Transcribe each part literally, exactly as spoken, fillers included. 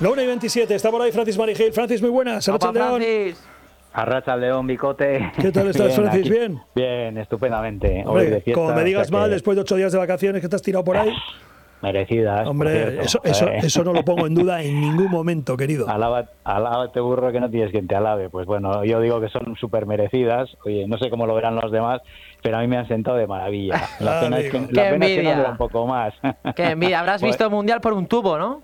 La una y veintisiete, está por ahí Francis Marigil. Francis, muy buenas. Opa, Francis. Arracha León, Bicote. ¿Qué tal estás, bien, Francis? Aquí. ¿Bien? Bien, estupendamente. Hombre, de fiesta, como me digas mal, que... después de ocho días de vacaciones que te has tirado por ahí. Merecidas. Hombre, eso, eso, eso no lo pongo en duda en ningún momento, querido. Alaba, alábate, burro, que no tienes quien te alabe. Pues bueno, yo digo que son súper merecidas. Oye, no sé cómo lo verán los demás, pero a mí me han sentado de maravilla. La ah, pena, es que, la pena es que no dura un poco más. Qué envidia. Habrás pues, visto Mundial por un tubo, ¿no?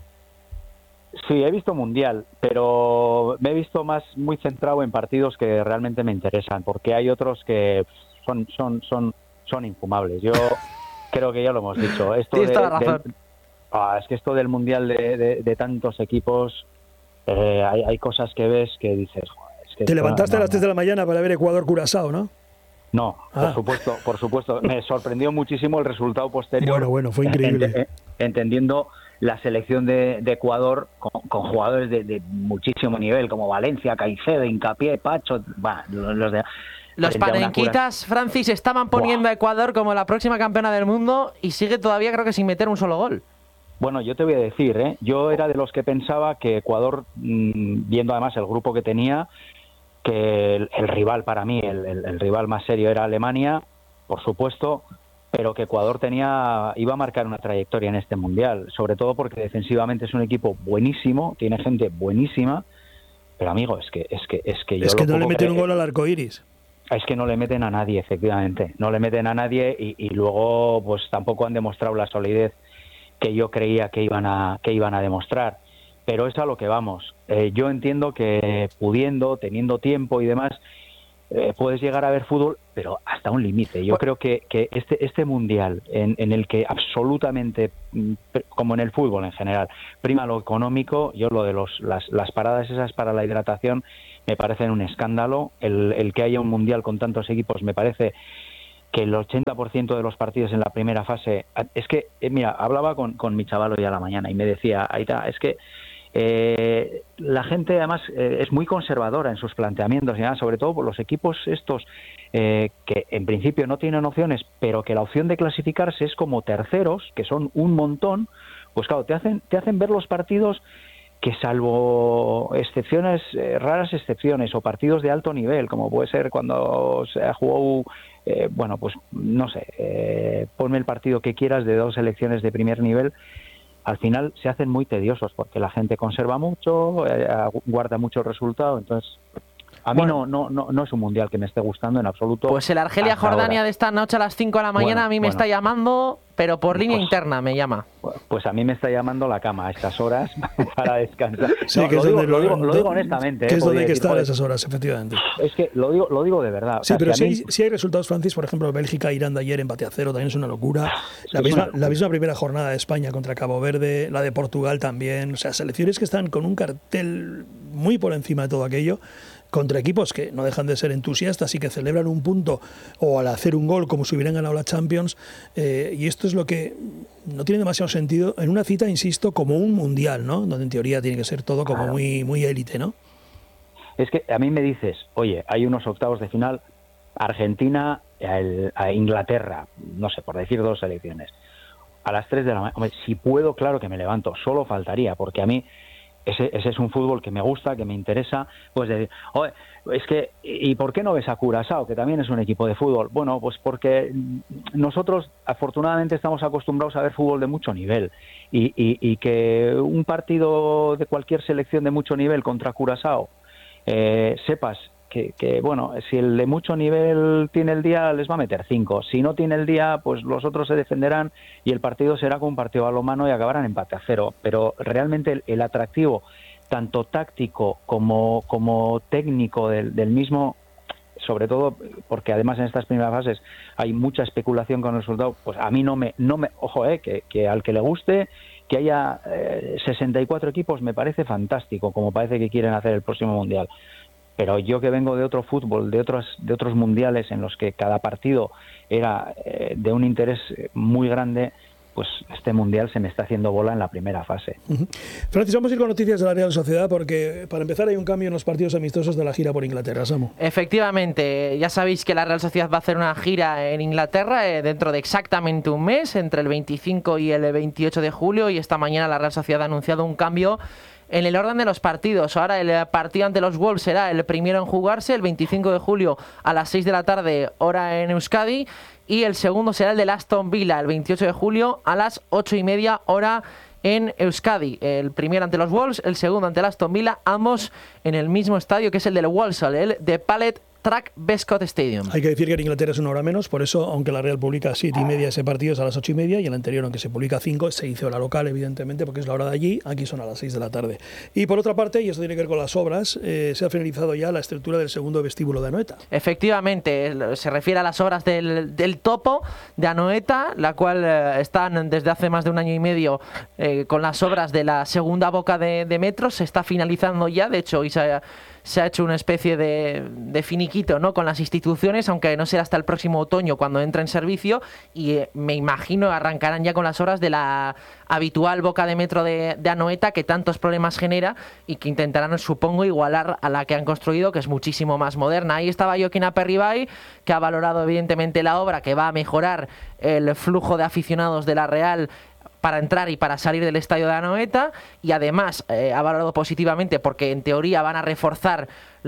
Sí, he visto Mundial, pero me he visto más muy centrado en partidos que realmente me interesan, porque hay otros que son son son son infumables. Yo creo que ya lo hemos dicho. Esto Tienes de, toda la razón. De, ah, es que esto del Mundial de, de, de tantos equipos, eh, hay, hay cosas que ves que dices... Joder, es que Te levantaste no, a las no. tres de la mañana para ver Ecuador-Curazao, ¿no? No, ah. por supuesto, por supuesto. Me sorprendió muchísimo el resultado posterior. Bueno, bueno, fue increíble. Ent- entendiendo la selección de, de Ecuador con, con jugadores de, de muchísimo nivel, como Valencia, Caicedo, Hincapié, Pacho, bah, los de... Los panenquitas, Francis, estaban poniendo Buah. a Ecuador como la próxima campeona del mundo y sigue todavía, creo que sin meter un solo gol. Bueno, yo te voy a decir, ¿eh? yo era de los que pensaba que Ecuador, mmm, viendo además el grupo que tenía, que el, el rival para mí, el, el, el rival más serio era Alemania, por supuesto, pero que Ecuador tenía iba a marcar una trayectoria en este Mundial, sobre todo porque defensivamente es un equipo buenísimo, tiene gente buenísima, pero amigo, es que es que es que yo es que no le meten creer, un gol al arco iris. Es que no le meten a nadie, efectivamente, no le meten a nadie y, y luego pues tampoco han demostrado la solidez que yo creía que iban a que iban a demostrar. Pero es a lo que vamos. Eh, yo entiendo que pudiendo, teniendo tiempo y demás, eh, puedes llegar a ver fútbol, pero hasta un límite. Yo creo que, que este este mundial, en, en el que absolutamente, como en el fútbol en general, prima lo económico, yo lo de los las, las paradas esas para la hidratación me parecen un escándalo. El, el que haya un mundial con tantos equipos me parece que el ochenta por ciento de los partidos en la primera fase... Es que, eh, mira, hablaba con, con mi chaval hoy a la mañana y me decía, Aita, es que Eh, la gente además eh, es muy conservadora en sus planteamientos, ¿ya? Sobre todo por los equipos estos eh, que en principio no tienen opciones, pero que la opción de clasificarse es como terceros, que son un montón, pues claro, te hacen, te hacen ver los partidos que, salvo excepciones, eh, raras excepciones, o partidos de alto nivel, como puede ser cuando se ha jugado, eh, bueno, pues no sé, eh, ponme el partido que quieras de dos selecciones de primer nivel, al final se hacen muy tediosos porque la gente conserva mucho, eh, guarda mucho el resultado, entonces a mí bueno, no, no, no es un mundial que me esté gustando en absoluto. Pues el Argelia-Jordania de esta noche a las cinco de la mañana bueno, a mí me bueno. está llamando, pero por línea pues, interna me llama. Pues a mí me está llamando la cama a estas horas para descansar. Sí, no, que lo, es digo, donde lo, digo, lo digo honestamente. Que eh, es donde hay que decir, estar a esas horas, efectivamente. Es que lo digo, lo digo de verdad. Sí, o sea, pero si, si, hay, mí... si hay resultados, Francis, por ejemplo, Bélgica-Irán de ayer empate a cero, también es una locura. Es la, misma, una locura. la misma primera jornada de España contra Cabo Verde, la de Portugal también. O sea, selecciones que están con un cartel muy por encima de todo aquello, contra equipos que no dejan de ser entusiastas y que celebran un punto o al hacer un gol como si hubieran ganado la Champions, eh, y esto es lo que no tiene demasiado sentido en una cita, insisto, como un mundial, ¿no? Donde en teoría tiene que ser todo como claro. muy muy élite, ¿no? Es que a mí me dices, oye, hay unos octavos de final, Argentina el, a Inglaterra, no sé, por decir dos selecciones, a las tres de la mañana, si puedo, claro que me levanto, solo faltaría, porque a mí Ese, ese es un fútbol que me gusta, que me interesa, pues decir, oye, es que, ¿y por qué no ves a Curazao, que también es un equipo de fútbol? Bueno, pues porque nosotros afortunadamente estamos acostumbrados a ver fútbol de mucho nivel y, y, y que un partido de cualquier selección de mucho nivel contra Curazao, eh, sepas que, que, bueno, si el de mucho nivel tiene el día, les va a meter cinco. Si no tiene el día, pues los otros se defenderán y el partido será como un partido a lo mano y acabarán empate a cero. Pero realmente el, el atractivo, tanto táctico como, como técnico del, del mismo, sobre todo porque además en estas primeras fases hay mucha especulación con el resultado, pues a mí no me, no me ojo, eh, que, que al que le guste, que haya eh, sesenta y cuatro equipos, me parece fantástico, como parece que quieren hacer el próximo Mundial. Pero yo que vengo de otro fútbol, de otros de otros mundiales en los que cada partido era eh, de un interés muy grande, pues este mundial se me está haciendo bola en la primera fase. Uh-huh. Francis, vamos a ir con noticias de la Real Sociedad porque para empezar hay un cambio en los partidos amistosos de la gira por Inglaterra, Samu. Efectivamente, ya sabéis que la Real Sociedad va a hacer una gira en Inglaterra eh, dentro de exactamente un mes, entre el veinticinco y el veintiocho de julio, y esta mañana la Real Sociedad ha anunciado un cambio En el orden de los partidos, ahora el partido ante los Wolves será el primero en jugarse, el veinticinco de julio a las seis de la tarde, hora en Euskadi, y el segundo será el de Aston Villa, el veintiocho de julio a las ocho y media, hora en Euskadi. El primero ante los Wolves, el segundo ante el Aston Villa, ambos en el mismo estadio que es el del Walsall, el de Pallet Track Bescot Stadium. Hay que decir que en Inglaterra es una hora menos, por eso, aunque la Real publica a siete y media, ese partido es a las ocho y media, y el anterior, aunque se publica a cinco, se hizo la local, evidentemente, porque es la hora de allí, aquí son a las seis de la tarde. Y por otra parte, y esto tiene que ver con las obras, eh, se ha finalizado ya la estructura del segundo vestíbulo de Anoeta. Efectivamente, se refiere a las obras del, del topo de Anoeta, la cual eh, están desde hace más de un año y medio eh, con las obras de la segunda boca de, de metro, se está finalizando ya, de hecho, y se ha, se ha hecho una especie de, de finiquito, ¿no?, con las instituciones, aunque no será hasta el próximo otoño cuando entre en servicio, y eh, me imagino arrancarán ya con las obras de la habitual boca de metro de, de Anoeta, que tantos problemas genera y que intentarán, supongo, igualar a la que han construido, que es muchísimo más moderna. Ahí estaba Joaquín Aperribay, que ha valorado evidentemente la obra, que va a mejorar el flujo de aficionados de la Real para entrar y para salir del estadio de Anoeta, y además eh, ha valorado positivamente porque en teoría van a reforzar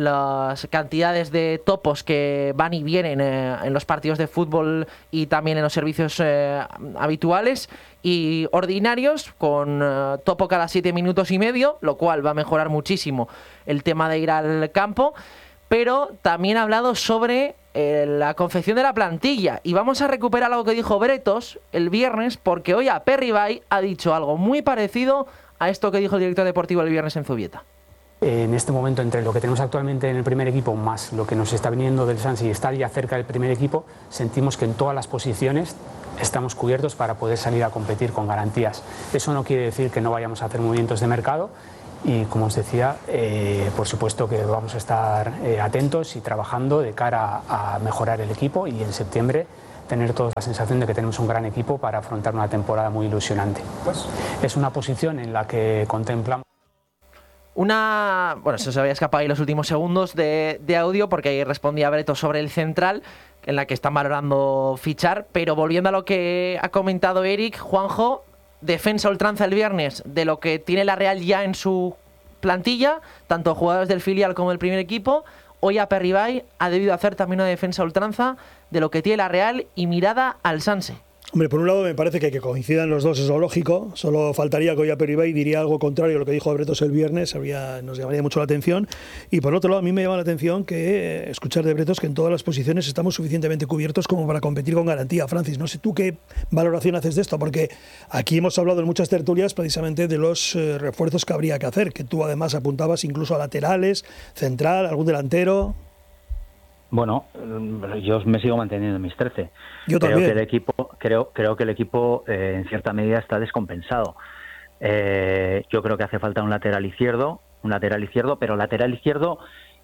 las cantidades de topos que van y vienen eh, en los partidos de fútbol y también en los servicios eh, habituales y ordinarios, con eh, topo cada siete minutos y medio, lo cual va a mejorar muchísimo el tema de ir al campo. Pero también ha hablado sobre eh, la confección de la plantilla. Y vamos a recuperar algo que dijo Bretos el viernes, porque hoy Aperribay ha dicho algo muy parecido a esto que dijo el director deportivo el viernes en Zubieta. En este momento, entre lo que tenemos actualmente en el primer equipo, más lo que nos está viniendo del Sanse y estar ya cerca del primer equipo, sentimos que en todas las posiciones estamos cubiertos para poder salir a competir con garantías. Eso no quiere decir que no vayamos a hacer movimientos de mercado. Y como os decía, eh, por supuesto que vamos a estar eh, atentos y trabajando de cara a, a mejorar el equipo y en septiembre tener toda la sensación de que tenemos un gran equipo para afrontar una temporada muy ilusionante. Pues es una posición en la que contemplamos. Una... Bueno, eso se había escapado ahí los últimos segundos de, de audio, porque ahí respondía Breto sobre el central, en la que están valorando fichar. Pero volviendo a lo que ha comentado Eric, Juanjo, defensa ultranza el viernes de lo que tiene la Real ya en su plantilla, tanto jugadores del filial como del primer equipo. Hoy Aperribay ha debido hacer también una defensa ultranza de lo que tiene la Real y mirada al Sanse. Hombre, por un lado me parece que que coincidan los dos es lo lógico, solo faltaría que hoy Aperribay diría algo contrario a lo que dijo Bretos el viernes, habría, nos llamaría mucho la atención. Y por otro lado, a mí me llama la atención que eh, escuchar de Bretos que en todas las posiciones estamos suficientemente cubiertos como para competir con garantía. Francis, no sé tú qué valoración haces de esto, porque aquí hemos hablado en muchas tertulias precisamente de los eh, refuerzos que habría que hacer, que tú además apuntabas incluso a laterales, central, algún delantero. Bueno, yo me sigo manteniendo en mis trece. Yo creo también. que el equipo, creo, creo que el equipo eh, en cierta medida está descompensado. Eh, yo creo que hace falta un lateral izquierdo, un lateral izquierdo, pero lateral izquierdo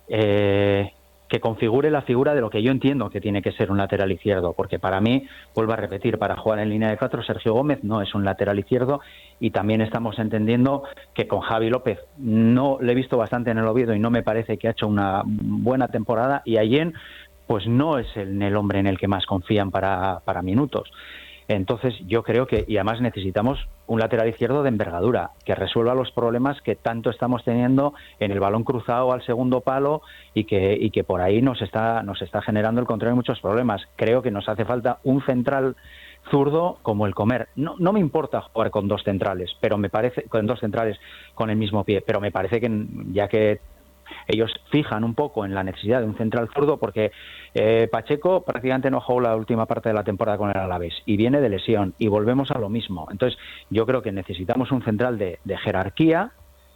eh, que configure la figura de lo que yo entiendo que tiene que ser un lateral izquierdo, porque para mí, vuelvo a repetir, para jugar en línea de cuatro, Sergio Gómez no es un lateral izquierdo, y también estamos entendiendo que con Javi López no le he visto bastante en el Oviedo y no me parece que ha hecho una buena temporada, y Allen pues no es el, el hombre en el que más confían para, para minutos. Entonces yo creo que, y además necesitamos un lateral izquierdo de envergadura, que resuelva los problemas que tanto estamos teniendo en el balón cruzado al segundo palo y que, y que por ahí nos está, nos está generando el control de muchos problemas. Creo que nos hace falta un central zurdo como el Comer. No, no me importa jugar con dos centrales, pero me parece, con dos centrales con el mismo pie, pero me parece que ya que ellos fijan un poco en la necesidad de un central zurdo, porque eh, Pacheco prácticamente no jugó la última parte de la temporada con el Alavés y viene de lesión y volvemos a lo mismo. Entonces yo creo que necesitamos un central de, de jerarquía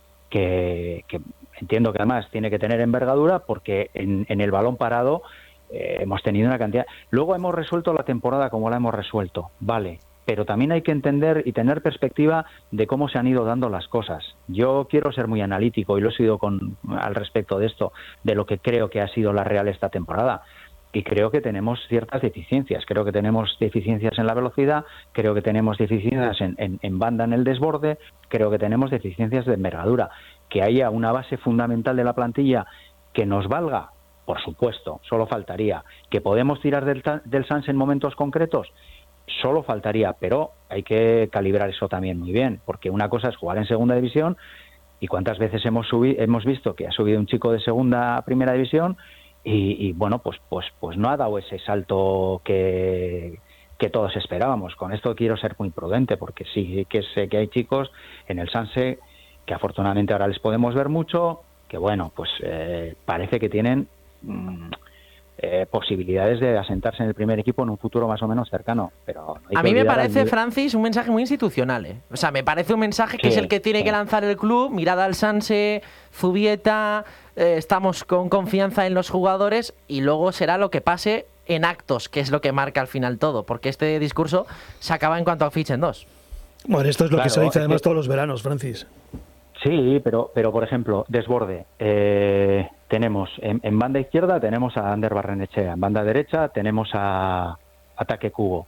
que, que entiendo que además tiene que tener envergadura, porque en, en el balón parado eh, hemos tenido una cantidad. Luego hemos resuelto la temporada como la hemos resuelto, vale, pero también hay que entender y tener perspectiva de cómo se han ido dando las cosas. Yo quiero ser muy analítico y lo he sido con, al respecto de esto, de lo que creo que ha sido la Real esta temporada. Y creo que tenemos ciertas deficiencias. Creo que tenemos deficiencias en la velocidad, creo que tenemos deficiencias en, en, en banda en el desborde, creo que tenemos deficiencias de envergadura. Que haya una base fundamental de la plantilla que nos valga, por supuesto, solo faltaría. Que podemos tirar del, del Sanse en momentos concretos, solo faltaría, pero hay que calibrar eso también muy bien, porque una cosa es jugar en segunda división Y cuántas veces hemos subi- hemos visto que ha subido un chico de segunda a primera división y, y bueno, pues, pues, pues no ha dado ese salto que, que todos esperábamos. Con esto quiero ser muy prudente, porque sí que sé que hay chicos en el Sanse que afortunadamente ahora les podemos ver mucho, que bueno, pues eh, parece que tienen mmm, eh, posibilidades de asentarse en el primer equipo en un futuro más o menos cercano. Pero no hay a que mí me olvidar parece, al... Francis, un mensaje muy institucional. ¿eh? O sea, me parece un mensaje que sí, es el que tiene sí. que lanzar el club. Mirada al Sanse, Zubieta, eh, estamos con confianza en los jugadores y luego será lo que pase en actos, que es lo que marca al final todo, porque este discurso se acaba en cuanto fichen dos. Bueno, esto es lo Claro, que se dice es además que... todos los veranos, Francis. Sí, pero, pero por ejemplo, desborde. Eh, tenemos en, en banda izquierda tenemos a Ander Barrenechea, en banda derecha tenemos a, a Take Kubo.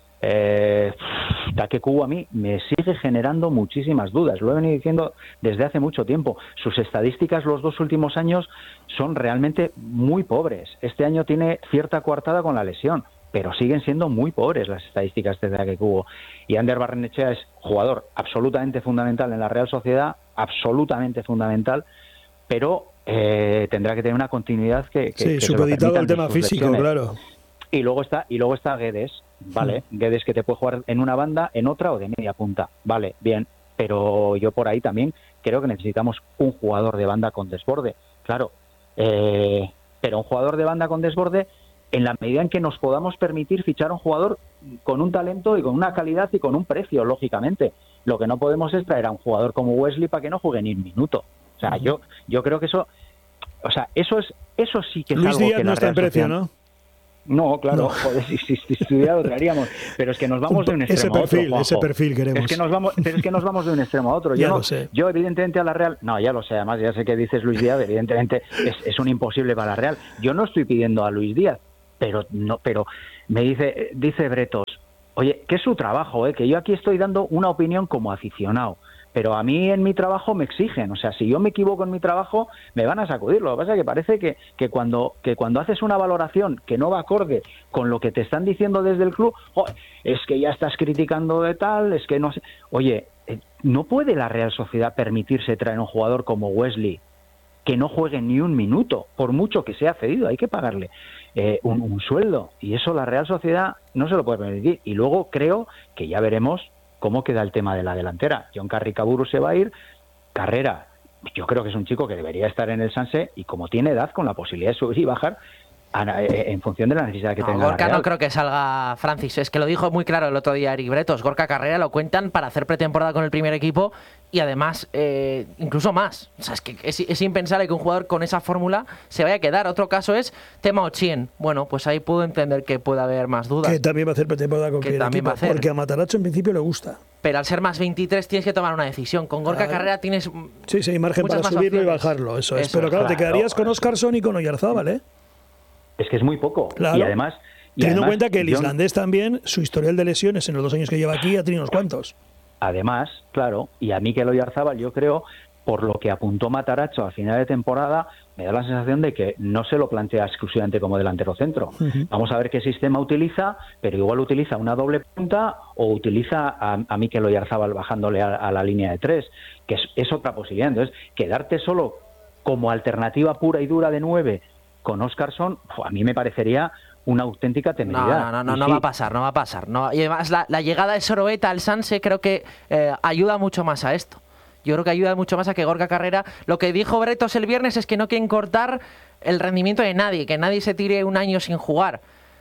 Eh, Take Kubo a mí me sigue generando muchísimas dudas. Lo he venido diciendo desde hace mucho tiempo. Sus estadísticas los dos últimos años son realmente muy pobres. Este año tiene cierta coartada con la lesión, pero siguen siendo muy pobres las estadísticas de Take Kubo. Y Ander Barrenechea es jugador absolutamente fundamental en la Real Sociedad, absolutamente fundamental, pero eh, tendrá que tener una continuidad que, que, sí, que supeditado al tema físico, lesiones. claro. Y luego está y luego está Guedes, vale, mm. Guedes que te puede jugar en una banda, en otra o de media punta, vale, bien, pero yo por ahí también creo que necesitamos un jugador de banda con desborde, claro, eh, pero un jugador de banda con desborde en la medida en que nos podamos permitir fichar a un jugador con un talento y con una calidad y con un precio, lógicamente. Lo que no podemos es traer a un jugador como Wesley para que no juegue ni un minuto. O sea, uh-huh. yo yo creo que eso, o sea, eso es eso sí que es Luis algo Díaz que no la está en Real precio, Sociedad... ¿no? No, claro, no. Joder, si, si, si estudiara lo traeríamos, pero es que nos vamos de un extremo ese perfil, a otro, Juanjo. ese perfil queremos. Es que nos vamos, pero es que nos vamos de un extremo a otro. Yo ya no, lo sé. Yo evidentemente a la Real, no, ya lo sé, además ya sé que dices Luis Díaz, evidentemente es, es un imposible para la Real. Yo no estoy pidiendo a Luis Díaz, pero no, pero me dice, dice Bretos, oye, que es su trabajo, ¿eh? Que yo aquí estoy dando una opinión como aficionado. Pero a mí en mi trabajo me exigen, o sea, si yo me equivoco en mi trabajo, me van a sacudir. Lo que pasa es que parece que, que, cuando, que cuando haces una valoración que no va acorde con lo que te están diciendo desde el club, oh, es que ya estás criticando de tal, es que no sé... Oye, no puede la Real Sociedad permitirse traer un jugador como Wesley que no juegue ni un minuto, por mucho que sea cedido, hay que pagarle eh, un, un sueldo. Y eso la Real Sociedad no se lo puede permitir. Y luego creo que ya veremos cómo queda el tema de la delantera. John Carricaburu se va a ir, Carrera, yo creo que es un chico que debería estar en el Sanse y como tiene edad, con la posibilidad de subir y bajar, en función de la necesidad que no, tenga Gorka la Real. No creo que salga Francis, es que lo dijo muy claro el otro día Eric Bretos. Gorka Carrera lo cuentan para hacer pretemporada con el primer equipo y además eh, incluso más. O sea, es que es, es impensable que un jugador con esa fórmula se vaya a quedar. Otro caso es tema Ochien. Bueno, pues ahí puedo entender que pueda haber más dudas. Que también va a hacer pretemporada con el equipo, a porque a Matarazzo en principio le gusta. Pero al ser más veintitrés tienes que tomar una decisión. Con Gorka claro. Carrera tienes sí, sí, hay margen para subirlo opciones. Y bajarlo, eso, eso es. Pero claro, claro, te quedarías con Óscarsson y con Oyarzábal, ¿eh? Es que es muy poco. Claro. Y además... Y Teniendo además, en cuenta que el John, islandés también, su historial de lesiones en los dos años que lleva aquí, ha tenido unos cuantos. Además, claro, y a Mikel Oyarzábal, yo creo, por lo que apuntó Matarazzo al final de temporada, me da la sensación de que no se lo plantea exclusivamente como delantero centro. Uh-huh. Vamos a ver qué sistema utiliza, pero igual utiliza una doble punta o utiliza a, a Mikel Oyarzábal bajándole a, a la línea de tres, que es, es otra posibilidad. Entonces, quedarte solo como alternativa pura y dura de nueve con Óscarsson, a mí me parecería una auténtica temeridad. No, no, no, no, no sí. va a pasar, no va a pasar. No. Y además la, la llegada de Soroeta al Sanse creo que eh, ayuda mucho más a esto. Yo creo que ayuda mucho más a que Gorka Carrera... Lo que dijo Bretos el viernes es que no quieren cortar el rendimiento de nadie, que nadie se tire un año sin jugar.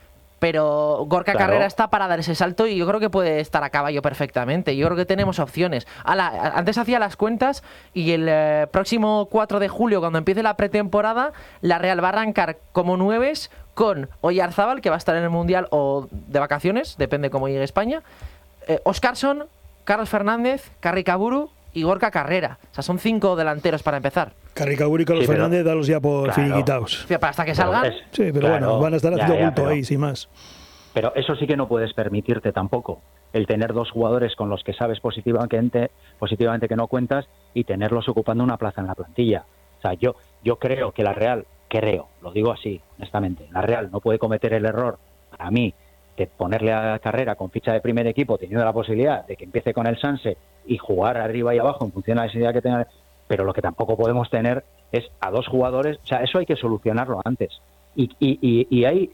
Pero Gorka claro. Carrera está para dar ese salto y yo creo que puede estar a caballo perfectamente. Yo creo que tenemos opciones. A la, antes hacía las cuentas y el eh, próximo cuatro de julio, cuando empiece la pretemporada, la Real va a arrancar como nueves con Oyarzábal, que va a estar en el Mundial o de vacaciones, depende cómo llegue España, eh, Óscarsson, Carlos Fernández, Carricaburu y Gorka Carrera. O sea, son cinco delanteros para empezar. Carricaburu y Carlos sí, pero, Fernández, dalos ya por claro. finiquitados. Para hasta que salgan. Es, sí, pero claro, bueno, van a estar haciendo culto ahí, sin más. Pero eso sí que no puedes permitirte tampoco, el tener dos jugadores con los que sabes positivamente, positivamente que no cuentas y tenerlos ocupando una plaza en la plantilla. O sea, yo, yo creo que la Real, creo, lo digo así, honestamente, la Real no puede cometer el error, para mí, de ponerle a Carrera con ficha de primer equipo, teniendo la posibilidad de que empiece con el Sanse y jugar arriba y abajo en función de la necesidad que tenga, pero lo que tampoco podemos tener es a dos jugadores, o sea, eso hay que solucionarlo antes. Y, y, y, y ahí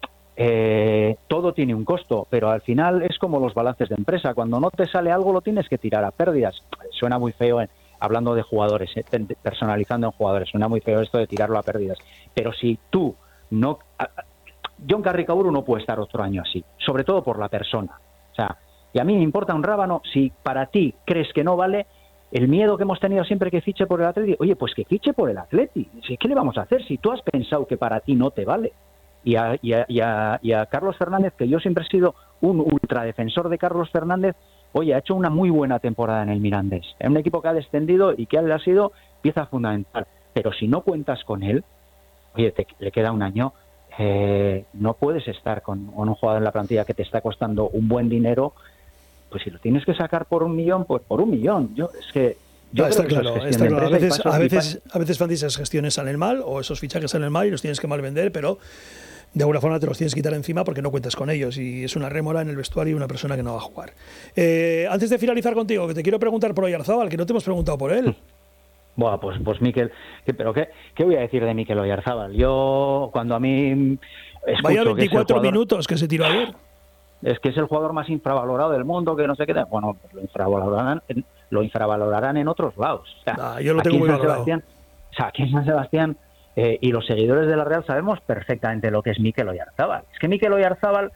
eh, todo tiene un costo, pero al final es como los balances de empresa, cuando no te sale algo lo tienes que tirar a pérdidas. Suena muy feo eh, hablando de jugadores, eh, personalizando en jugadores, suena muy feo esto de tirarlo a pérdidas, pero si tú no... John Carricaburu no puede estar otro año así, sobre todo por la persona. O sea, y a mí me importa un rábano si para ti crees que no vale. El miedo que hemos tenido siempre que fiche por el Atleti, oye, pues que fiche por el Atleti. ¿Qué le vamos a hacer si tú has pensado que para ti no te vale? Y a, y a, y a, y a Carlos Fernández, que yo siempre he sido un ultradefensor de Carlos Fernández, oye, ha hecho una muy buena temporada en el Mirandés. Es un equipo que ha descendido y que ha sido pieza fundamental. Pero si no cuentas con él, oye, te, le queda un año, eh, no puedes estar con, con un jugador en la plantilla que te está costando un buen dinero. Pues si lo tienes que sacar por un millón, pues por un millón. Yo es que yo no, está creo claro, que está claro. A veces, pasos, a veces, a veces Francis, esas gestiones salen mal o esos fichajes salen mal y los tienes que mal vender, pero de alguna forma te los tienes que quitar encima porque no cuentas con ellos y es una rémora en el vestuario y una persona que no va a jugar. Eh, antes de finalizar contigo, que te quiero preguntar por Oyarzábal, que no te hemos preguntado por él. Bueno, pues, pues Mikel, ¿qué, pero qué, ¿qué voy a decir de Mikel Oyarzábal? Yo, cuando a mí escucho Vaya veinticuatro que jugador, minutos que se tiró ayer. Es que es el jugador más infravalorado del mundo, que no sé qué. Bueno, pues lo infravalorarán, lo infravalorarán en otros lados. O sea, ah, yo lo tengo aquí muy en San valorado. Sebastián, o sea, aquí en San Sebastián eh, y los seguidores de la Real sabemos perfectamente lo que es Mikel Oyarzábal. Es que Mikel Oyarzábal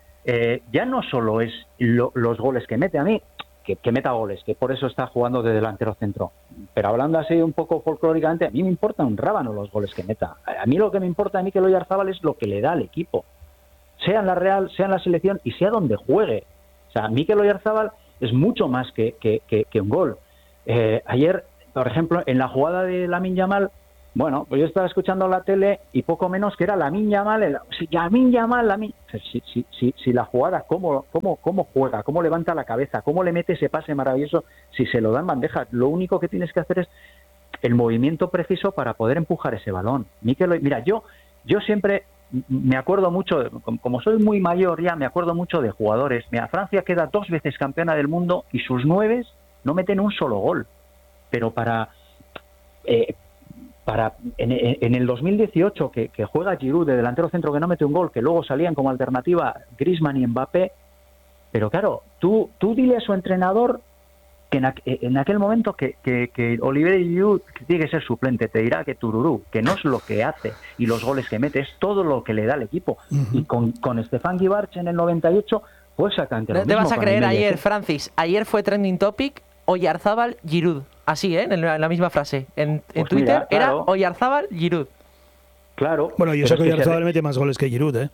eh, ya no solo es lo, los goles que mete, a mí, que, que meta goles, que por eso está jugando de delantero centro. Pero hablando así un poco folclóricamente, a mí me importa un rábano los goles que meta. A mí lo que me importa a Mikel Oyarzábal es lo que le da al equipo, sea en la Real, sea en la selección y sea donde juegue. O sea, Mikel Oyarzábal es mucho más que, que, que, que un gol. Eh, ayer, por ejemplo, en la jugada de Lamine Yamal, bueno, pues yo estaba escuchando la tele y poco menos que era Lamine Yamal, el, Lamine Yamal, Lamine... Si, si, si, si la jugada, cómo, cómo, cómo juega, cómo levanta la cabeza, cómo le mete ese pase maravilloso, si se lo dan bandeja, lo único que tienes que hacer es el movimiento preciso para poder empujar ese balón. Mikel, mira, yo, yo siempre... me acuerdo mucho, como soy muy mayor ya, me acuerdo mucho de jugadores. Mira, Francia queda dos veces campeona del mundo y sus nueves no meten un solo gol. Pero para eh, para en, en el dos mil dieciocho que, que juega Giroud de delantero centro que no mete un gol, que luego salían como alternativa Griezmann y Mbappé. Pero claro, tú, tú dile a su entrenador que en, aqu en aquel momento que, que, que Olivier Giroud tiene que ser suplente, te dirá que Tururú, que no es lo que hace y los goles que mete, es todo lo que le da al equipo. Uh-huh. Y con, con Stefan Guibarch en el noventa y ocho fue exactamente lo mismo. Te vas a creer, ayer, Francis, ayer fue trending topic Oyarzábal Giroud, así, ¿eh? En la, en la misma frase. En, en pues Twitter mira, claro. Era Oyarzábal Giroud. Claro. Bueno, yo sé que Oyarzábal se... mete más goles que Giroud, ¿eh?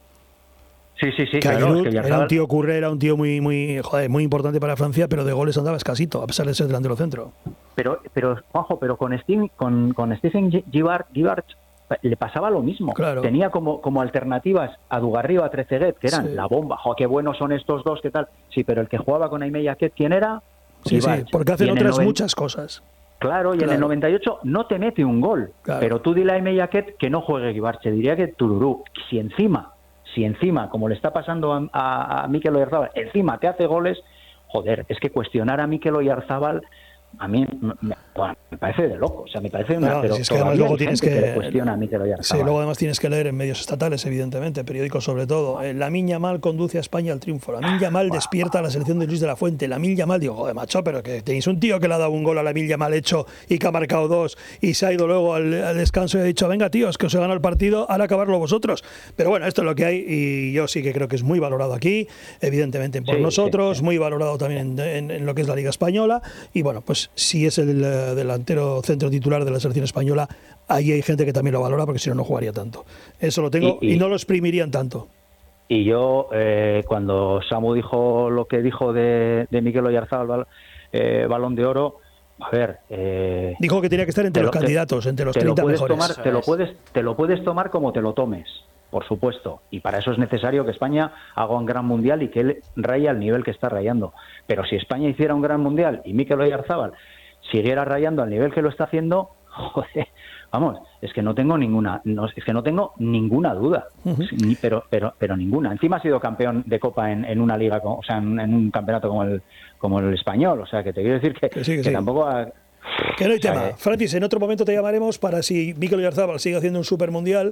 Sí, sí, sí. Que claro, Giroud es que Oyarzábal... era un tío curré, era un tío muy, muy, joder, muy importante para Francia, pero de goles andaba escasito, a pesar de ser delantero centro. Pero, pero, ojo, pero con Steve, con, con Stephen Guibarch le pasaba lo mismo. Claro. Tenía como, como alternativas a Dugarry o a Trezeguet, que eran sí. la bomba. Jo, qué buenos son estos dos, qué tal. Sí, pero el que jugaba con Aimé Jacquet, ¿quién era? Sí, Guibarch. Sí, porque hacen otras noventa... muchas cosas. Claro, y claro. en el noventa y ocho no te mete un gol. Claro. Pero tú dile a Aimé Jacquet que no juegue Guibarch. Diría que Tururú. Si encima... Si encima, como le está pasando a, a, a Mikel Oyarzábal, encima te hace goles, joder, es que cuestionar a Mikel Oyarzábal a mí me, bueno, me parece de loco, o sea, me parece una... No, pero si es que además luego tienes que... que cuestiona a Mikel Oyarzábal. Sí, luego además tienes que leer en medios estatales, evidentemente, periódicos sobre todo. Eh, Lamine Yamal conduce a España al triunfo. Lamine Yamal despierta a la selección de Luis de la Fuente. Lamine Yamal, digo, joder, macho, pero que tenéis un tío que le ha dado un gol a Lamine Yamal hecho y que ha marcado dos y se ha ido luego al, al descanso y ha dicho, venga, tíos, que os he ganado el partido, ahora acabarlo vosotros. Pero bueno, esto es lo que hay y yo sí que creo que es muy valorado aquí, evidentemente por sí, nosotros, sí, sí. muy valorado también en, en, en lo que es la Liga Española y bueno, pues si es el delantero centro titular de la selección española, ahí hay gente que también lo valora porque si no, no jugaría tanto. Eso lo tengo y, y, y no lo exprimirían tanto. Y yo, eh, cuando Samu dijo lo que dijo de, de Mikel Oyarzábal, eh, Balón de Oro, a ver... Eh, dijo que tenía que estar entre los te, candidatos, entre los treinta mejores. Tomar, te, lo puedes, te lo puedes tomar como te lo tomes, por supuesto. Y para eso es necesario que España haga un gran mundial y que él raye al nivel que está rayando. Pero si España hiciera un gran mundial y Mikel Oyarzábal siguiera rayando al nivel que lo está haciendo, joder, vamos, es que no tengo ninguna, no, es que no tengo ninguna duda, uh-huh. ni, pero, pero, pero ninguna. Encima ha sido campeón de Copa en, en una liga, o sea, en, en un campeonato como el, como el español, o sea, que te quiero decir que, que, sí, que, que sí. tampoco ha, Que no hay tema. Francis, en otro momento te llamaremos para si Mikel Oyarzabal sigue haciendo un supermundial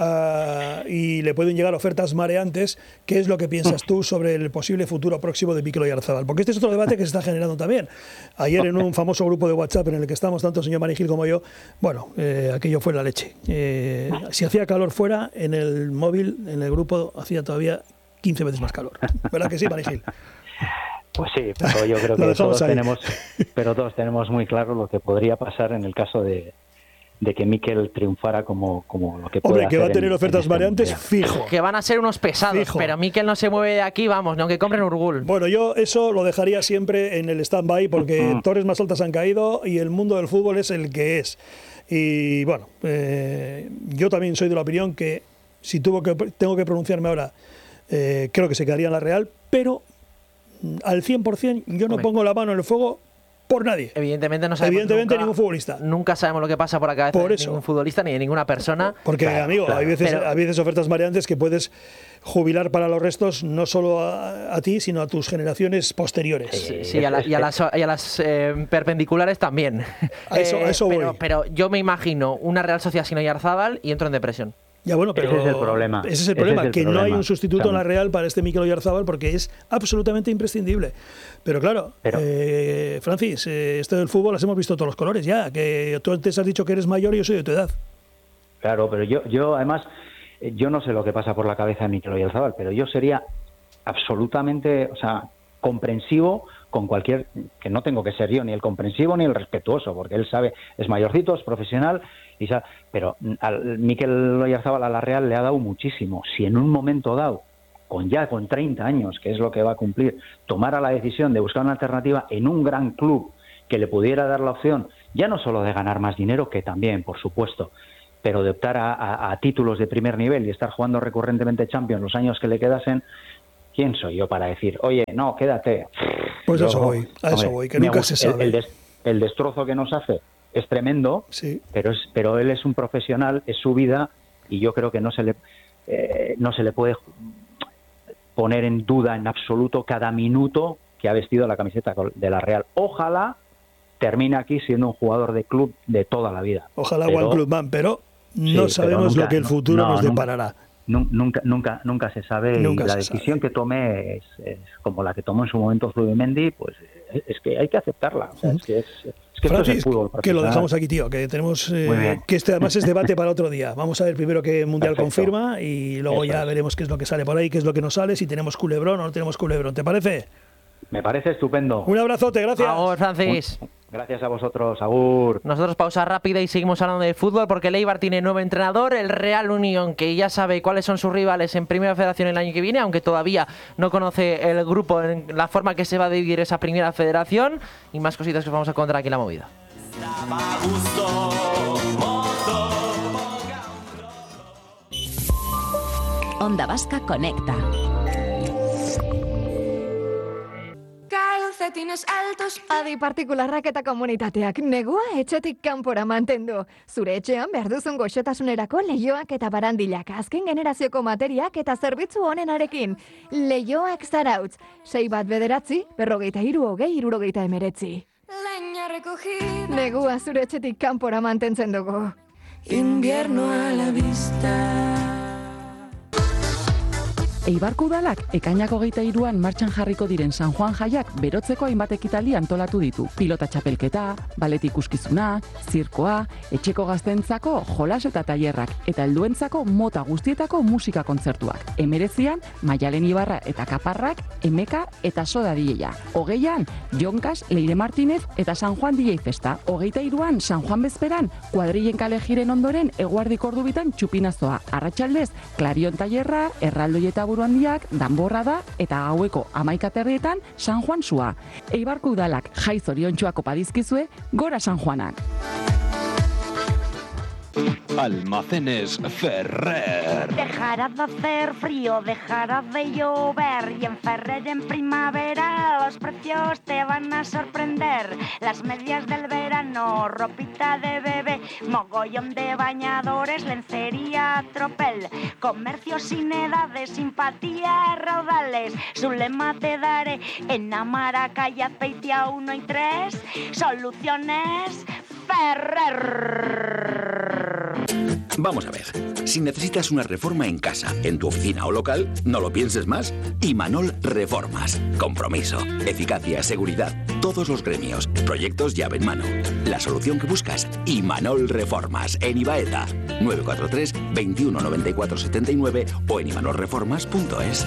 uh, y le pueden llegar ofertas mareantes. ¿Qué es lo que piensas tú sobre el posible futuro próximo de Mikel Oyarzabal? Porque este es otro debate que se está generando también. Ayer en un famoso grupo de WhatsApp en el que estamos tanto el señor Marigil como yo, bueno, eh, aquello fue la leche. Eh, si hacía calor fuera, en el móvil, en el grupo, hacía todavía quince veces más calor. ¿Verdad que sí, Marigil? Pues sí, pero yo creo que todos tenemos, pero todos tenemos muy claro lo que podría pasar en el caso de, de que Mikel triunfara como, como lo que puede. Hombre, que va a tener en, ofertas en variantes, mundial. fijo. Que van a ser unos pesados, fijo. Pero Mikel no se mueve de aquí, vamos, no que compren Urgul. Bueno, yo eso lo dejaría siempre en el stand-by porque uh-huh. torres más altas han caído y el mundo del fútbol es el que es. Y bueno, eh, yo también soy de la opinión que si tuvo que, tengo que pronunciarme ahora, eh, creo que se quedaría en la Real, pero al cien por cien yo no Hombre. pongo la mano en el fuego por nadie. Evidentemente no sabemos Evidentemente nunca, ningún futbolista. Nunca sabemos lo que pasa por la cabeza por de eso. ningún futbolista ni de ninguna persona. Porque, claro, amigo, claro. Hay, veces, Pero, hay veces ofertas variantes que puedes jubilar para los restos no solo a, a ti, sino a tus generaciones posteriores. Sí, sí y, a la, y a las, y a las eh, perpendiculares también. A eso, eh, a eso pero, voy. pero yo me imagino una Real Sociedad sin Oyarzabal y entro en depresión. Ya bueno, pero ese es el problema. Ese es el problema, es el que problema. no hay un sustituto También. en la Real para este Mikel Oyarzabal porque es absolutamente imprescindible. Pero claro, pero, eh, Francis, eh, esto del fútbol las hemos visto todos los colores ya, que tú antes has dicho que eres mayor y yo soy de tu edad. Claro, pero yo, yo además, yo no sé lo que pasa por la cabeza de Mikel Oyarzabal, pero yo sería absolutamente, o sea, comprensivo con cualquier, que no tengo que ser yo ni el comprensivo ni el respetuoso, porque él sabe, es mayorcito, es profesional, y sabe, pero al Mikel Oyarzabal a la Real le ha dado muchísimo. Si en un momento dado, con ya con treinta años, que es lo que va a cumplir, tomara la decisión de buscar una alternativa en un gran club que le pudiera dar la opción, ya no solo de ganar más dinero, que también, por supuesto, pero de optar a, a, a títulos de primer nivel y estar jugando recurrentemente Champions los años que le quedasen, ¿quién soy yo para decir, oye, no, quédate? Pues a eso voy, a eso voy, que nunca se sabe. El, el, des, el destrozo que nos hace es tremendo, sí. pero es, pero él es un profesional, es su vida, y yo creo que no se le eh, no se le puede poner en duda en absoluto cada minuto que ha vestido la camiseta de la Real. Ojalá termine aquí siendo un jugador de club de toda la vida. Ojalá One Club Man, pero no sí, sabemos pero nunca, lo que el futuro no, nos deparará. Nunca, nunca, nunca se sabe, nunca y la se decisión sabe. que tome es, es como la que tomó en su momento Zubimendi, pues es que hay que aceptarla. O sea, es que es, es que Francis, esto es el fútbol que lo dejamos aquí, tío, que tenemos eh, que este además es debate para otro día. Vamos a ver primero qué Mundial Perfecto. confirma y luego Eso ya es. veremos qué es lo que sale por ahí, qué es lo que nos sale, si tenemos culebrón o no tenemos culebrón. ¿Te parece? Me parece estupendo. Un abrazote, gracias. Vamos, Francis. Un... Gracias a vosotros, agur. Nosotros pausa rápida y seguimos hablando de fútbol porque el Eibar tiene nuevo entrenador, el Real Unión, que ya sabe cuáles son sus rivales en Primera Federación el año que viene, aunque todavía no conoce el grupo en la forma que se va a dividir esa Primera Federación, y más cositas que vamos a encontrar aquí en La Movida. Onda Vasca Conecta. Calcetines altos. Adi partikularrak eta komunitateak negua etxetik kanpora mantendu. Zure etxean behar duzun goxotasunerako leioak eta barandilak, azken generazioko materiak eta zerbitzu honenarekin. Leioak Zarautz, sei bat bederatzi, berrogeita hiru hogei hirurogeita emeretzi. Negua zure etxetik kanpora mantentzen dugu. Invierno a la vista. Eibarko udalak ekainak hogeita hiruan martxan jarriko diren San Juan jaiak berotzeko hainbat ekitaldi antolatu ditu. Pilota txapelketa, balet ikuskizuna, zirkoa, etxeko gaztentzako jolas eta tailerrak eta helduentzako mota guztietako musika kontzertuak. Hemeretzian, Maialen Ibarra eta Kaparrak, Emeka eta Soda D J-a. Hogeian, Jonkas, Leire Martinez eta San Juan D J Festa. Hogeita hiruan, San Juan bezperan, kuadrillen kale jiren ondoren eguardik ordubitan txupinazoa. Arratsaldez, Klarion tailerra, erraldoi eta handiak, danborra da eta gaueko hamaika terrietan San Juan sua. Eibarko udalak jai zoriontsuak opa dizkizue, gora San Juanak. Almacenes Ferrer. Dejará de hacer frío, dejará de llover y en Ferrer en primavera los precios te van a sorprender. Las medias del verano, ropita de bebé, mogollón de bañadores, lencería, tropel, comercio sin edades, simpatía, raudales. Su lema te daré en Amara, calle Azpeitia uno y tres. Soluciones Ferrer. Vamos a ver. Si necesitas una reforma en casa, en tu oficina o local, no lo pienses más. Imanol Reformas. Compromiso, eficacia, seguridad, todos los gremios, proyectos llave en mano. La solución que buscas, Imanol Reformas, en Ibaeta. nueve cuatro tres, veintiuno noventa y cuatro setenta y nueve o en imanol reformas punto es.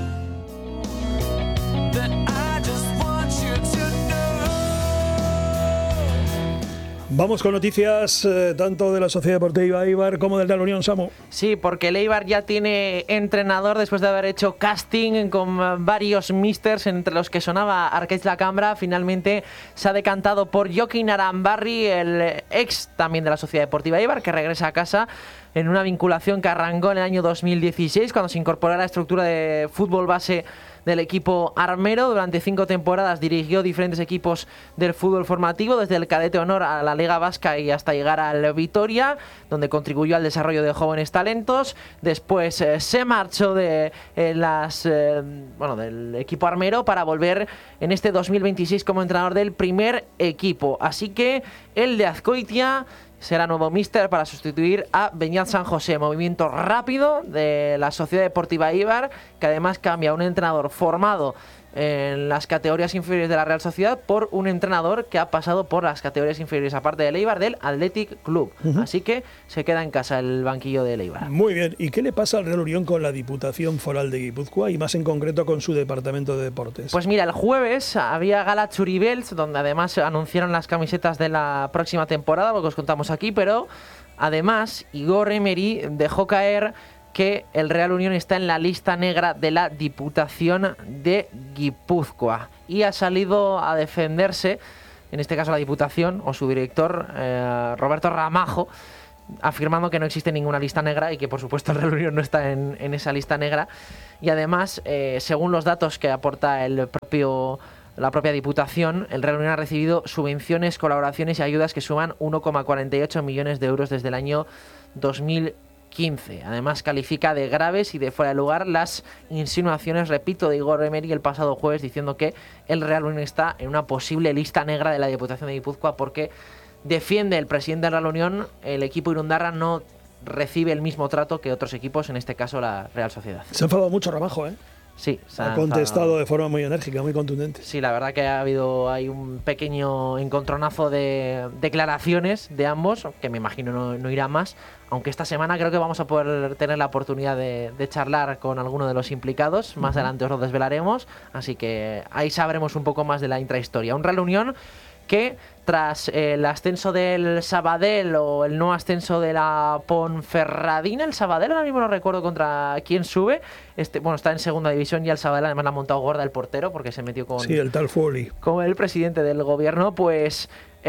Vamos con noticias eh, tanto de la Sociedad Deportiva Eibar como del Real Unión, Samu. Sí, porque el Eibar ya tiene entrenador después de haber hecho casting con varios místers, entre los que sonaba Arqueix Lacambra. Finalmente se ha decantado por Joaquín Arambarri, el ex también de la Sociedad Deportiva Eibar, que regresa a casa en una vinculación que arrancó en el año dos mil dieciséis, cuando se incorporó a la estructura de fútbol base del equipo armero. Durante cinco temporadas dirigió diferentes equipos del fútbol formativo, desde el Cadete Honor a la Liga Vasca y hasta llegar al Vitoria, donde contribuyó al desarrollo de jóvenes talentos. Después eh, se marchó de eh, las eh, bueno del equipo armero para volver en este dos mil veintiséis como entrenador del primer equipo. Así que el de Azcoitia será nuevo míster para sustituir a Beñat San José. Movimiento rápido de la Sociedad Deportiva Eibar, que además cambia a un entrenador formado en las categorías inferiores de la Real Sociedad por un entrenador que ha pasado por las categorías inferiores, aparte del Eibar, del Athletic Club. Uh-huh. Así que se queda en casa el banquillo del Eibar. Muy bien. ¿Y qué le pasa al Real Unión con la Diputación Foral de Guipúzcoa y más en concreto con su Departamento de Deportes? Pues mira, el jueves había Gala Churibels, donde además anunciaron las camisetas de la próxima temporada, lo que os contamos aquí, pero además Igor Emery dejó caer que el Real Unión está en la lista negra de la Diputación de Guipúzcoa y ha salido a defenderse, en este caso la Diputación o su director, eh, Roberto Ramajo, afirmando que no existe ninguna lista negra y que por supuesto el Real Unión no está en, en esa lista negra. Y además, eh, según los datos que aporta el propio la propia Diputación, el Real Unión ha recibido subvenciones, colaboraciones y ayudas que suman uno coma cuarenta y ocho millones de euros desde el año dos mil quince. Además, califica de graves y de fuera de lugar las insinuaciones, repito, de Igor Emery el pasado jueves, diciendo que el Real Unión está en una posible lista negra de la Diputación de Guipúzcoa porque defiende el presidente del Real Unión, el equipo irundarra no recibe el mismo trato que otros equipos, en este caso la Real Sociedad. Se ha enfadado mucho Ramajo, ¿eh? Sí, se ha, ha contestado enfadado de forma muy enérgica, muy contundente. Sí, la verdad que ha habido hay un pequeño encontronazo de declaraciones de ambos, que me imagino no, no irá más, aunque esta semana creo que vamos a poder tener la oportunidad de, de charlar con alguno de los implicados. Más uh-huh. adelante os lo desvelaremos, así que ahí sabremos un poco más de la intrahistoria. Un Real Unión que tras el ascenso del Sabadell o el no ascenso de la Ponferradina, el Sabadell ahora mismo no recuerdo contra quién sube, este, bueno, está en segunda división y el Sabadell además la ha montado gorda el portero porque se metió con, sí, el tal Foley, con el presidente del gobierno, pues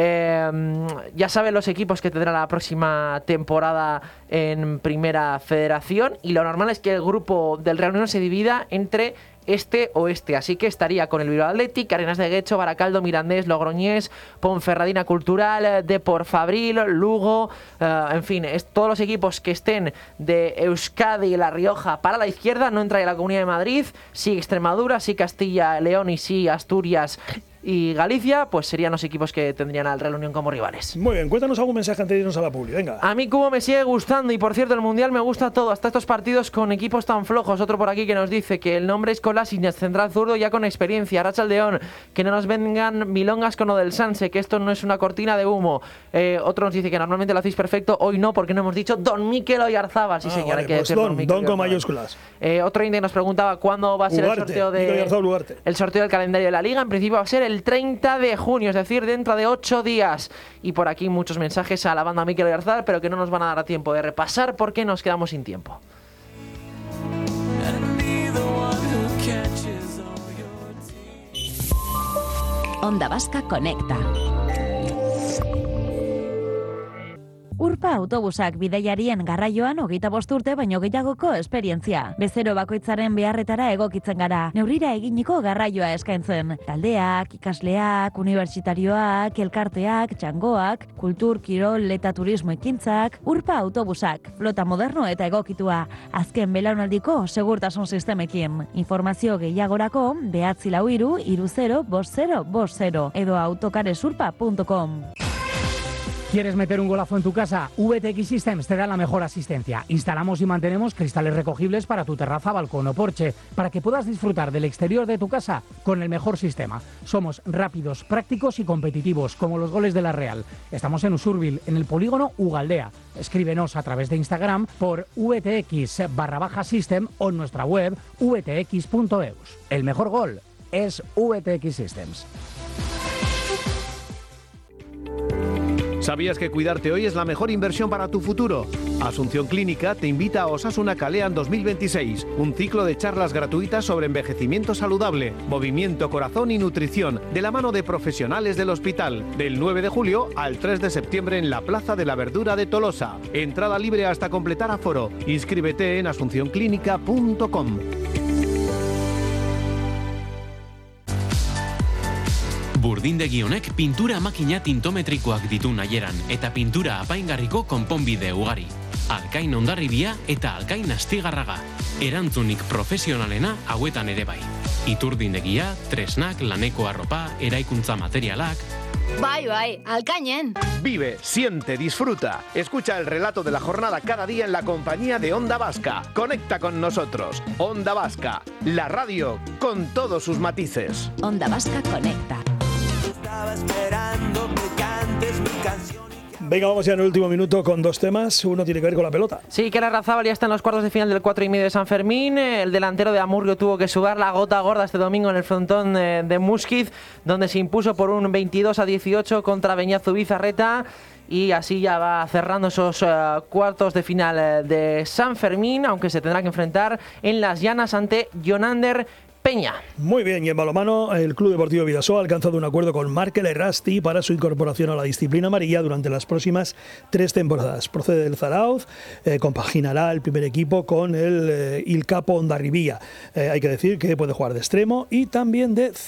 eh, ya saben los equipos que tendrá la próxima temporada en Primera Federación y lo normal es que el grupo del Real Unión se divida entre este-oeste, así que estaría con el Bilbao Athletic, Arenas de Guecho, Baracaldo, Mirandés, Logroñés, Ponferradina Cultural, Depor Fabril, Lugo, uh, en fin, es, todos los equipos que estén de Euskadi y La Rioja para la izquierda. No entra en la Comunidad de Madrid, sí Extremadura, sí Castilla, León y sí Asturias y Galicia, pues serían los equipos que tendrían al Real Unión como rivales. Muy bien, cuéntanos algún mensaje antes de irnos a la publi, venga. A mí Cubo me sigue gustando y por cierto el Mundial me gusta todo, hasta estos partidos con equipos tan flojos. Otro por aquí que nos dice que el nombre es Kolasinac, central zurdo ya con experiencia. Rachaldeón, que no nos vengan milongas con lo del Sanse, que esto no es una cortina de humo. Eh, otro nos dice que normalmente lo hacéis perfecto, hoy no, porque no hemos dicho Don Mikel Oyarzábal. Sí, ah, señor, vale, hay que pues decir Don, Don, Mikel Don con mayúsculas. Eh, otro índice nos preguntaba cuándo va a ser Ugarte, el sorteo de el sorteo del calendario de la Liga. En principio va a ser el treinta de junio, es decir, dentro de ocho días. Y por aquí muchos mensajes a la banda Mikel Oyarzábal, pero que no nos van a dar a tiempo de repasar porque nos quedamos sin tiempo. Onda Vasca Conecta. Urpa autobusak bidaiarien garraioan hogeita bost urte baino gehiagoko esperientzia. Bezero bakoitzaren beharretara egokitzen gara. Neurrira eginiko garraioa eskaintzen. Taldeak, ikasleak, unibertsitarioak, elkarteak, txangoak, kultur, kirol eta turismo ekintzak. Urpa autobusak, flota moderno eta egokitua. Azken belaunaldiko segurtasun sistemekin. Informazio gehiagorako behatzi lau hiru hiru zero bost zero bost zero edo autokaresurpa punto com. ¿Quieres meter un golazo en tu casa? V T X Systems te da la mejor asistencia. Instalamos y mantenemos cristales recogibles para tu terraza, balcón o porche, para que puedas disfrutar del exterior de tu casa con el mejor sistema. Somos rápidos, prácticos y competitivos, como los goles de la Real. Estamos en Usurbil, en el polígono Ugaldea. Escríbenos a través de Instagram por vtx barra baja system o en nuestra web v t x punto e u s. El mejor gol es V T X Systems. ¿Sabías que cuidarte hoy es la mejor inversión para tu futuro? Asunción Clínica te invita a Osasuna Kalean dos mil veintiséis, un ciclo de charlas gratuitas sobre envejecimiento saludable, movimiento, corazón y nutrición, de la mano de profesionales del hospital, del nueve de julio al tres de septiembre en la Plaza de la Verdura de Tolosa. Entrada libre hasta completar aforo. Inscríbete en asunción clínica punto com. Burdindegi honek pintura makina tintometrikoak ditu nahieran eta pintura apaingarriko konponbide ugari. Alkain Hondarribia eta Alkain Astigarraga. Erantzunik profesionalena hauetan ere bai. Iturdindegia, tresnak, laneko arropa, eraikuntza materialak. Bai, bai, Alkainen. Vive, siente, disfruta. Escucha el relato de la jornada cada día en la compañía de Onda Vasca. Conecta con nosotros. Onda Vasca, la radio con todos sus matices. Onda Vasca conecta. Estaba esperando que cantes mi canción. Venga, vamos ya en el último minuto con dos temas. Uno tiene que ver con la pelota. Sí, que Larrazábal ya está en los cuartos de final del cuatro y medio de San Fermín. El delantero de Amurrio tuvo que sudar la gota gorda este domingo en el frontón de, de Musquiz, donde se impuso por un veintidós a dieciocho contra Beñazu Bizarreta. Y así ya va cerrando esos uh, cuartos de final de San Fermín, aunque se tendrá que enfrentar en las llanas ante Jonander Peña. Muy bien, y en balonmano el Club Deportivo Bidasoa ha alcanzado un acuerdo con Markel Errasti para su incorporación a la disciplina amarilla durante las próximas tres temporadas. Procede del Zarauz, eh, compaginará el primer equipo con el eh, Il Capo Hondarribia. Eh, hay que decir que puede jugar de extremo y también de